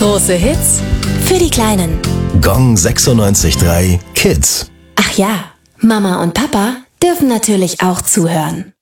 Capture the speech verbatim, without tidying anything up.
Große Hits Für die Kleinen. Gong sechsundneunzig Komma drei Kids. Ach ja, Mama und Papa dürfen natürlich auch zuhören.